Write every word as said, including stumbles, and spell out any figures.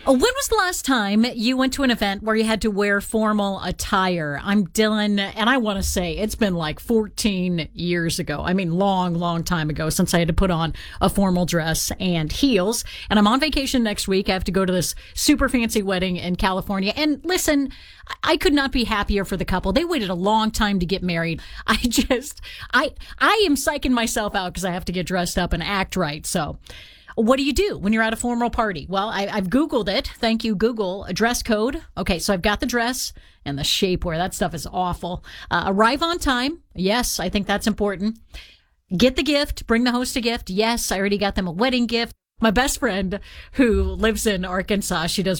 Oh, when was the last time you went to an event where you had to wear formal attire? I'm Dylan, and I want to say it's been like fourteen years ago. I mean, long, long time ago since I had to put on a formal dress and heels. And I'm on vacation next week. I have to go to this super fancy wedding in California. And listen, I could not be happier for the couple. They waited a long time to get married. I just, I, I am psyching myself out because I have to get dressed up and act right. So what do you do when you're at a formal party? Well, I, I've Googled it. Thank you, Google. A dress code. Okay, so I've got the dress and the shapewear. That stuff is awful. Uh, arrive on time. Yes, I think that's important. Get the gift. Bring the host a gift. Yes, I already got them a wedding gift. My best friend who lives in Arkansas, she does